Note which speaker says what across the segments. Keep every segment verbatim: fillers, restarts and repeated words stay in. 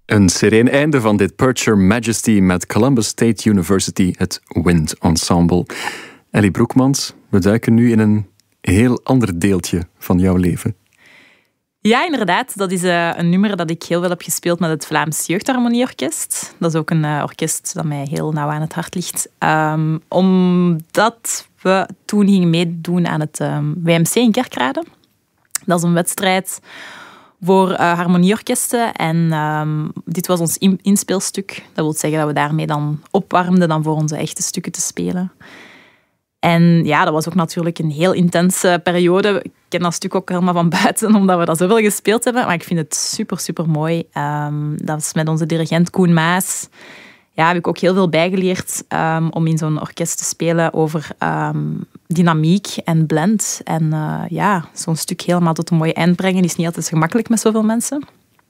Speaker 1: Een sereen einde van dit Perch Your Majesty met Columbus State University, het Wind Ensemble. Ellie Broekmans, we duiken nu in een heel ander deeltje van jouw leven.
Speaker 2: Ja, inderdaad. Dat is uh, een nummer dat ik heel veel heb gespeeld met het Vlaams Jeugdharmonieorkest. Dat is ook een uh, orkest dat mij heel nauw aan het hart ligt. Um, omdat we toen gingen meedoen aan het um, W M C in Kerkrade. Dat is een wedstrijd voor uh, harmonieorkesten. En um, dit was ons in- inspeelstuk. Dat wil zeggen dat we daarmee dan opwarmden dan voor onze echte stukken te spelen. En ja, dat was ook natuurlijk een heel intense periode. Ik ken dat stuk ook helemaal van buiten, omdat we dat zoveel gespeeld hebben. Maar ik vind het super, super mooi. Um, dat is met onze dirigent Koen Maas. Ja, heb ik ook heel veel bijgeleerd um, om in zo'n orkest te spelen over um, dynamiek en blend. En uh, ja, zo'n stuk helemaal tot een mooi eind brengen is niet altijd gemakkelijk met zoveel mensen.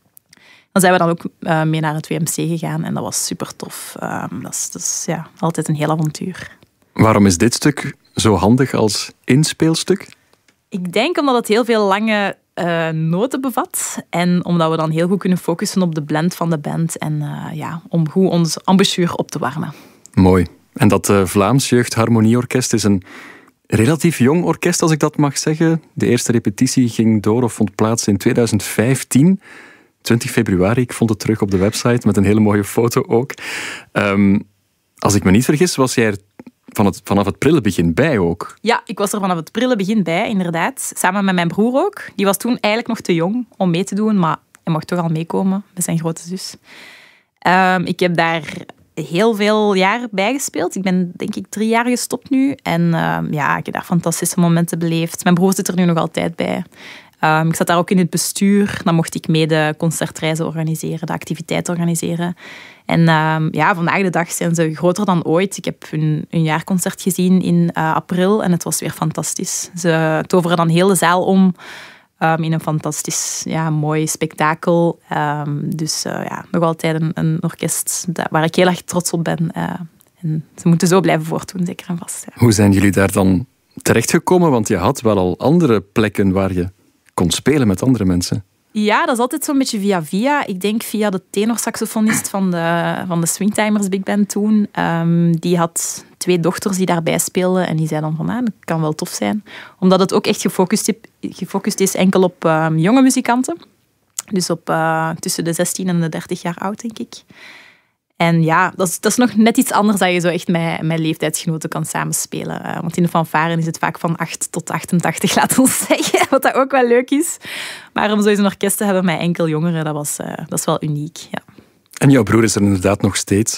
Speaker 2: Dan zijn we dan ook uh, mee naar het W M C gegaan en dat was super tof. Um, dat is, dat is ja, altijd een heel avontuur.
Speaker 1: Waarom is dit stuk zo handig als inspeelstuk?
Speaker 2: Ik denk omdat het heel veel lange uh, noten bevat. En omdat we dan heel goed kunnen focussen op de blend van de band. En uh, ja, om goed ons embouchure op te warmen.
Speaker 1: Mooi. En dat uh, Vlaams Jeugdharmonieorkest is een relatief jong orkest, als ik dat mag zeggen. De eerste repetitie ging door of vond plaats in twintig vijftien. twintig februari, ik vond het terug op de website met een hele mooie foto ook. Um, als ik me niet vergis, was jij er Van het, vanaf het prille begin bij ook.
Speaker 2: Ja, ik was er vanaf het prille begin bij, inderdaad. Samen met mijn broer ook. Die was toen eigenlijk nog te jong om mee te doen, maar hij mocht toch al meekomen met zijn grote zus. Um, ik heb daar heel veel jaar bij gespeeld. Ik ben denk ik drie jaar gestopt nu. En um, ja, ik heb daar fantastische momenten beleefd. Mijn broer zit er nu nog altijd bij. Um, ik zat daar ook in het bestuur. Dan mocht ik mee de concertreizen organiseren, de activiteiten organiseren. En um, ja, vandaag de dag zijn ze groter dan ooit. Ik heb hun, hun jaarconcert gezien in uh, april en het was weer fantastisch. Ze toveren dan heel de zaal om um, in een fantastisch, ja, mooi spektakel. Um, dus uh, ja, nog altijd een, een orkest waar ik heel erg trots op ben. Uh, en ze moeten zo blijven voortdoen, zeker en vast. Ja.
Speaker 1: Hoe zijn jullie daar dan terechtgekomen? Want je had wel al andere plekken waar je kon spelen met andere mensen.
Speaker 2: Ja, dat is altijd zo'n beetje via via. Ik denk via de tenorsaxofonist van de, van de Swingtimers Big Band toen. Um, die had twee dochters die daarbij speelden. En die zei dan van, ah, dat kan wel tof zijn. Omdat het ook echt gefocust, gefocust is enkel op um, jonge muzikanten. Dus op uh, tussen de zestien en de dertig jaar oud, denk ik. En ja, dat is, dat is nog net iets anders dat je zo echt met, met leeftijdsgenoten kan samenspelen. Uh, want in de fanfare is het vaak van acht tot achtentachtig, laat ons zeggen. Wat dat ook wel leuk is. Maar om zo eens een orkest te hebben met enkel jongeren, dat, was, uh, dat is wel uniek. Ja.
Speaker 1: En jouw broer is er inderdaad nog steeds.